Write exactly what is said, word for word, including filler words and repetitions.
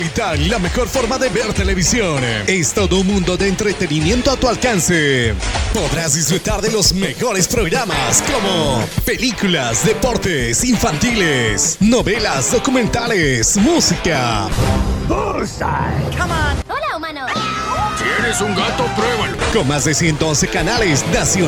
Vital, la mejor forma de ver televisión. Es todo un mundo de entretenimiento a tu alcance. Podrás disfrutar de los mejores programas como películas, deportes, infantiles, novelas, documentales, música. Bullseye. Come on. Hola, humano. ¿Tienes un gato? Pruébalo. Con más de ciento once canales nacionales.